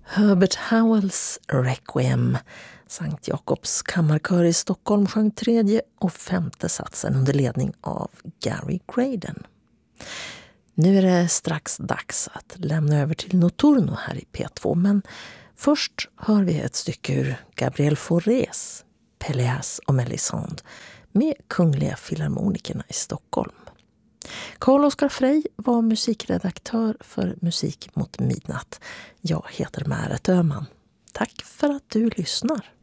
Herbert Howells Requiem. Sankt Jakobs kammarkör i Stockholm sjöng tredje och femte satsen under ledning av Gary Graydon. Nu är det strax dags att lämna över till Notturno här i P2, men först hör vi ett stycke ur Gabriel Faurés Péléas och Mélisande med Kungliga Filharmonikerna i Stockholm. Carl Oskar Frey var musikredaktör för Musik mot midnatt. Jag heter Märet Öhman. Tack för att du lyssnar.